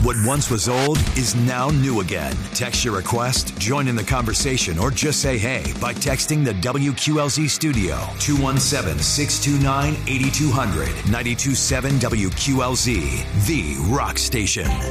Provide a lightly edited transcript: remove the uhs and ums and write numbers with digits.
What once was old is now new again. Text your request, join in the conversation, or just say hey by texting the WQLZ studio 217-629-8200. 92.7 WQLZ, the rock station.